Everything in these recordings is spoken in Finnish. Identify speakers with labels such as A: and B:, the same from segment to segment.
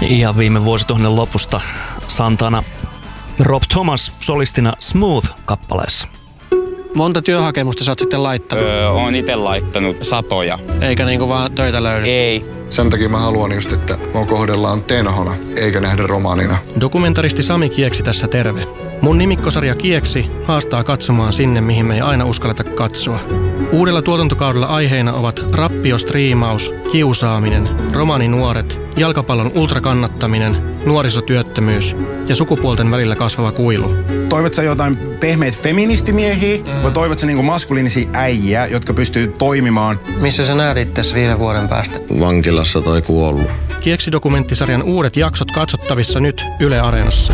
A: Ja viime vuosituhannen lopusta Santana Rob Thomas solistina Smooth-kappaleessa.
B: Monta työhakemusta sä oot sitten laittanut?
C: Oon itse laittanut satoja.
B: Eikä niinku vaan töitä löydy?
C: Ei.
D: Sen takia mä haluan just, että mua kohdellaan tenhona, eikä nähdä romaanina.
E: Dokumentaristi Sami Kieksi tässä terve. Mun nimikkosarja Kieksi haastaa katsomaan sinne, mihin me ei aina uskalleta katsoa. Uudella tuotantokaudella aiheina ovat rappiostriimaus, kiusaaminen, romaninuoret, jalkapallon ultrakannattaminen, nuorisotyöttömyys ja sukupuolten välillä kasvava kuilu.
F: Toivot sä jotain pehmeitä feministimiehiä vai toivot sä niinku maskuliinisia äijiä, jotka pystyy toimimaan?
B: Missä sä näet itses 5 vuoden päästä?
G: Vankilassa tai kuollut.
E: Kieksi-dokumenttisarjan uudet jaksot katsottavissa nyt Yle Areenassa.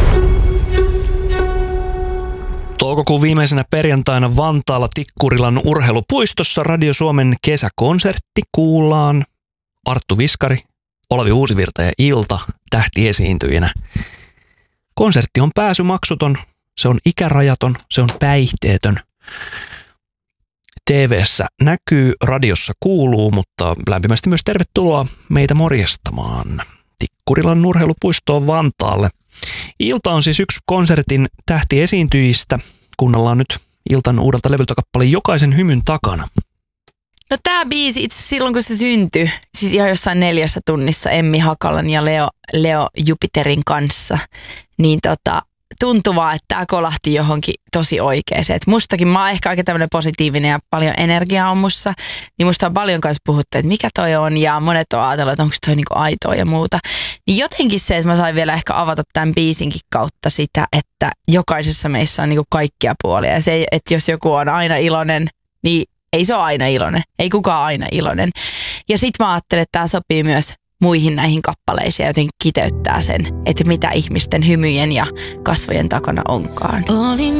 A: Toukokuun viimeisenä perjantaina Vantaalla Tikkurilan urheilupuistossa Radio Suomen kesäkonsertti kuullaan Arttu Viskari, Olavi Uusivirta ja Ilta tähtiesiintyjinä. Konsertti on pääsymaksuton, se on ikärajaton, se on päihteetön. TV:ssä näkyy, radiossa kuuluu, mutta lämpimästi myös tervetuloa meitä morjestamaan Tikkurilan urheilupuistoon Vantaalle. Ilta on siis yksi konsertin tähtiesiintyjistä. Kuunnellaan nyt Iltan uudelta levyltä kappale Jokaisen hymyn takana.
H: No tää biisi itse silloin kun se syntyi, siis ihan jossain 4 tunnissa Emmi Hakalan ja Leo Jupiterin kanssa, niin tuntui vaan, että tää kolahti johonkin tosi oikeeseen. Et mustakin mä oon ehkä aika tämmönen positiivinen ja paljon energiaa on mussa, niin musta on paljon kanssa puhuttu, että mikä toi on ja monet on ajatellut, että onko toi niinku aitoa ja muuta. Niin jotenkin se, että mä sain vielä ehkä avata tämän biisinkin kautta sitä, että jokaisessa meissä on niinku kaikkia puolia. Ja se, että jos joku on aina iloinen, niin ei se ole aina iloinen. Ei kukaan aina iloinen. Ja sit mä ajattelen, että tää sopii myös muihin näihin kappaleisiin ja jotenkin kiteyttää sen, että mitä ihmisten hymyjen ja kasvojen takana onkaan.